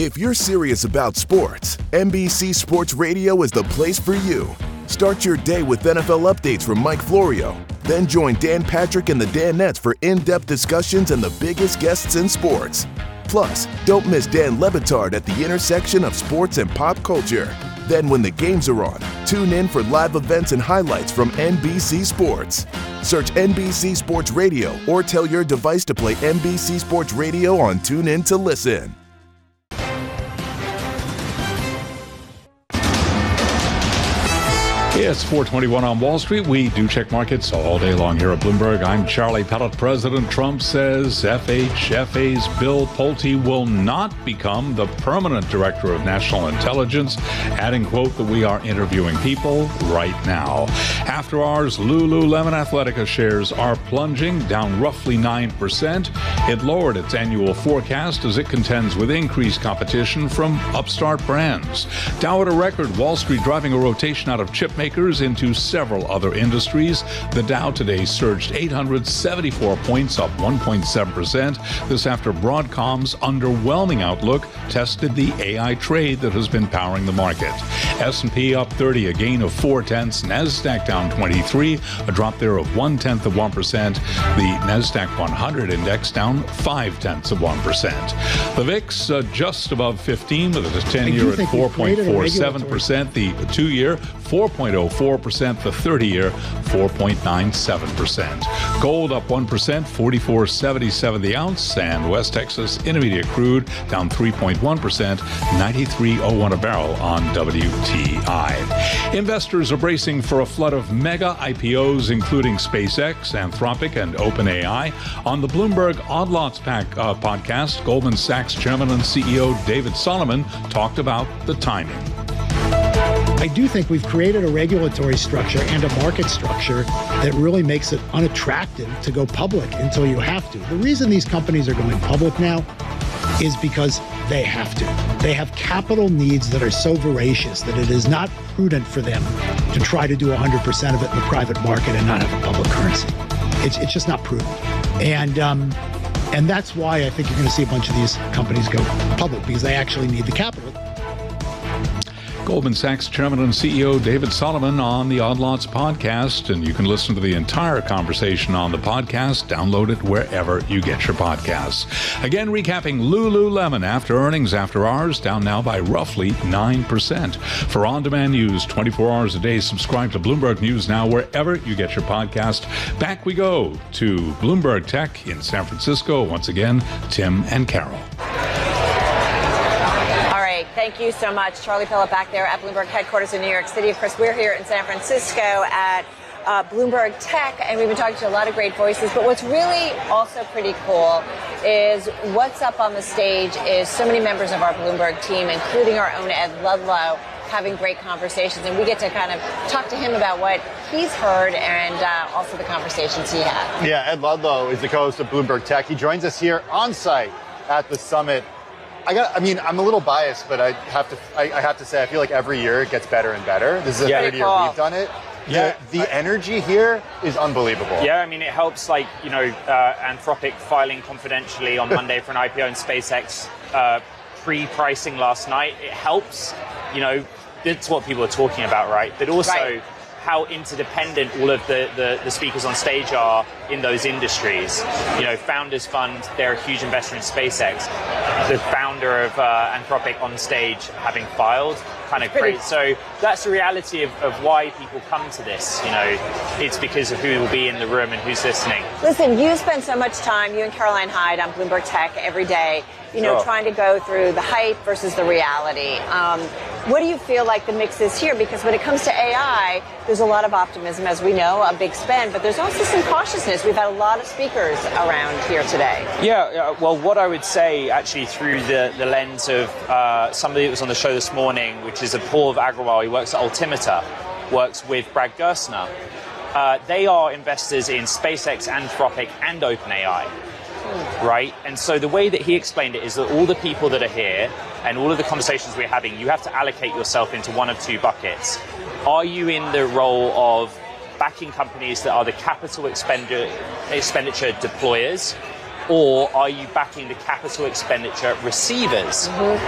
If you're serious about sports, NBC Sports Radio is the place for you. Start your day with NFL updates from Mike Florio. Then join Dan Patrick and the Danettes for in-depth discussions and the biggest guests in sports. Plus, don't miss Dan Le Batard at the intersection of sports and pop culture. Then when the games are on, tune in for live events and highlights from NBC Sports. Search NBC Sports Radio or tell your device to play NBC Sports Radio on TuneIn to listen. It's 4:21 on Wall Street. We do check markets all day long here at Bloomberg. I'm Charlie Pellet. President Trump says FHFA's Bill Pulte will not become the permanent director of national intelligence, adding, quote, that we are interviewing people right now. After hours, Lululemon Athletica shares are plunging, down roughly 9%. It lowered its annual forecast as it contends with increased competition from upstart brands. Dow at a record, Wall Street driving a rotation out of chip makers into several other industries. The Dow today surged 874 points, up 1.7%. This after Broadcom's underwhelming outlook tested the AI trade that has been powering the market. S&P up 30, a gain of 0.4. NASDAQ down 23, a drop there of 0.1%. The NASDAQ 100 index down 0.5%. The VIX just above 15 with a 10-year at 4.47%. The 2-year 4.04%, the 30-year 4.97%. Gold up 1%, 44.77 the ounce, and West Texas Intermediate crude down 3.1%, 93.01 a barrel on WTI. Investors are bracing for a flood of mega IPOs, including SpaceX, Anthropic, and OpenAI. On the Bloomberg Odd Lots podcast, Goldman Sachs Chairman and CEO David Solomon talked about the timing. I do think we've created a regulatory structure and a market structure that really makes it unattractive to go public until you have to. The reason these companies are going public now is because they have to. They have capital needs that are so voracious that it is not prudent for them to try to do 100% of it in the private market and not have a public currency. It's just not prudent. And that's why I think you're going to see a bunch of these companies go public, because they actually need the capital. Goldman Sachs Chairman and CEO David Solomon on the Odd Lots podcast, and you can listen to the entire conversation on the podcast. Download it wherever you get your podcasts. Again, recapping Lululemon after earnings after hours, down now by roughly 9%. For on-demand news 24 hours a day, subscribe to Bloomberg News Now wherever you get your podcast. Back we go to Bloomberg Tech in San Francisco. Once again, Tim and Carol. Thank you so much. Charlie Pellet back there at Bloomberg headquarters in New York City. Of course, we're here in San Francisco at Bloomberg Tech, and we've been talking to a lot of great voices. But what's really also pretty cool is what's up on the stage is so many members of our Bloomberg team, including our own Ed Ludlow, having great conversations. And we get to kind of talk to him about what he's heard and also the conversations he had. Yeah, Ed Ludlow is the co-host of Bloomberg Tech. He joins us here on site at the summit. I'm a little biased, but I have to say, I feel like every year it gets better and better. This is the third year we've done it. Yeah, the energy here is unbelievable. Yeah, I mean, it helps, Anthropic filing confidentially on Monday for an IPO and SpaceX pre-pricing last night. It helps, that's what people are talking about, right? But also how interdependent all of the speakers on stage are in those industries. Founders Fund, they're a huge investor in SpaceX. The founder of Anthropic on stage having filed, kind of great. So that's the reality of why people come to this. It's because of who will be in the room and who's listening. Listen, you spend so much time, you and Caroline Hyde on Bloomberg Tech every day, trying to go through the hype versus the reality. What do you feel like the mix is here? Because when it comes to AI, there's a lot of optimism, as we know, a big spend, but there's also some cautiousness. We've had a lot of speakers around here today. Yeah, well, what I would say, actually, through the lens of somebody that was on the show this morning, which is Apoorv Agrawal, he works at Altimeter, works with Brad Gerstner. They are investors in SpaceX, Anthropic, and OpenAI. Right? And so the way that he explained it is that all the people that are here and all of the conversations we're having, you have to allocate yourself into one of two buckets. Are you in the role of backing companies that are the capital expenditure deployers, or are you backing the capital expenditure receivers?